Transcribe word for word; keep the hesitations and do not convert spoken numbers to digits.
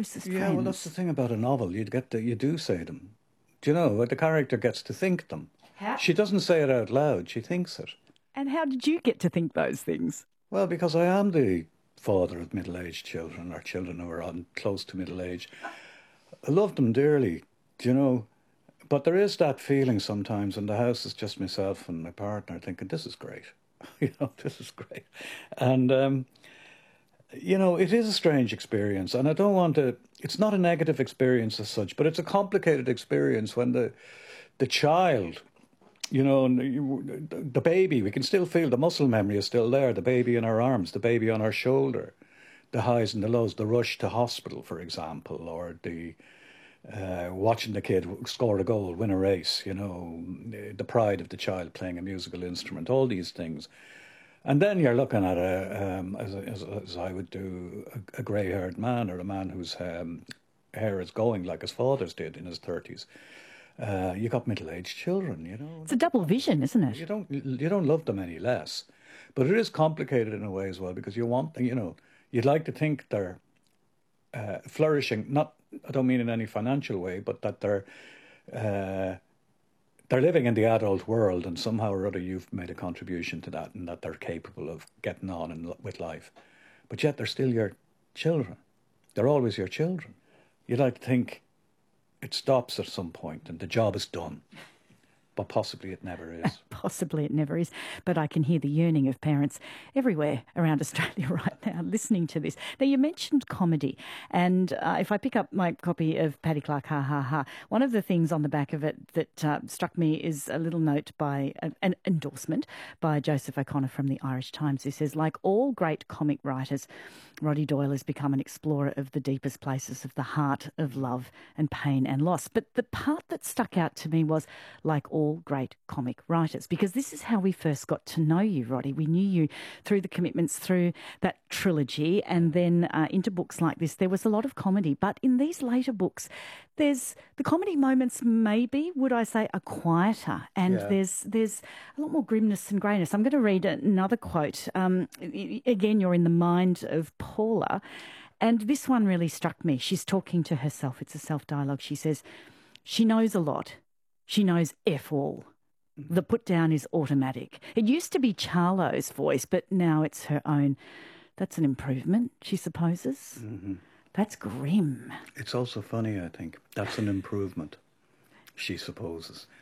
closest yeah, friends. well, that's the thing about a novel. You get to, you do say them. Do you know, the character gets to think them. How? She doesn't say it out loud, she thinks it. And how did you get to think those things? Well, because I am the father of middle-aged children, or children who are on close to middle age. I love them dearly, do you know? But there is that feeling sometimes in the house, it's just myself and my partner thinking, this is great. you know, this is great. And, um, you know, it is a strange experience. And I don't want to, it's not a negative experience as such, but it's a complicated experience when the, the child, you know, the baby, we can still feel the muscle memory is still there, the baby in our arms, the baby on our shoulder, the highs and the lows, the rush to hospital, for example, or the uh, watching the kid score a goal, win a race, you know, the pride of the child playing a musical instrument, all these things. And then you're looking at a, um, as, as, as I would do, a, a grey-haired man, or a man whose um, hair is going like his father's did in his thirties. Uh, you got middle-aged children, you know. It's a double vision, isn't it? You don't you don't love them any less, but it is complicated in a way as well, because you want, you know, you'd like to think they're uh, flourishing. Not, I don't mean in any financial way, but that they're uh, they're living in the adult world, and somehow or other you've made a contribution to that, and that they're capable of getting on in, with life. But yet they're still your children. They're always your children. You'd like to think it stops at some point and the job is done. But possibly it never is. Possibly it never is. But I can hear the yearning of parents everywhere around Australia right now listening to this. Now, you mentioned comedy. And uh, if I pick up my copy of Paddy Clark, Ha Ha Ha, one of the things on the back of it that uh, struck me is a little note by uh, an endorsement by Joseph O'Connor from the Irish Times, who says, like all great comic writers, Roddy Doyle has become an explorer of the deepest places of the heart of love and pain and loss. But the part that stuck out to me was, like all all great comic writers, because this is how we first got to know you, Roddy. We knew you through the commitments, through that trilogy, and then uh, into books like this. There was a lot of comedy, but in these later books, there's the comedy moments maybe, would I say, are quieter, and yeah. there's there's a lot more grimness and greyness. I'm going to read another quote. Um, again, you're in the mind of Paula, and this one really struck me. She's talking to herself. It's a self-dialogue. She says, she knows a lot. She knows F all. The put down is automatic. It used to be Charlo's voice, but now it's her own. That's an improvement, she supposes. Mm-hmm. That's grim. It's also funny, I think. That's an improvement, she supposes.